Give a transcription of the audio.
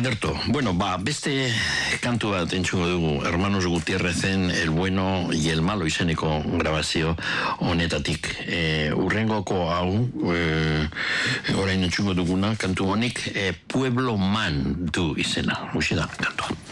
Ederto, bueno, beste kantu bat entxungo dugu, Hermanos Gutierrezen El Bueno y el Malo izeneko grabazio honetatik. Urrengoko hau, orain entxungo duguna, kantu honik, Pueblo Man du izena, huxi da kantua.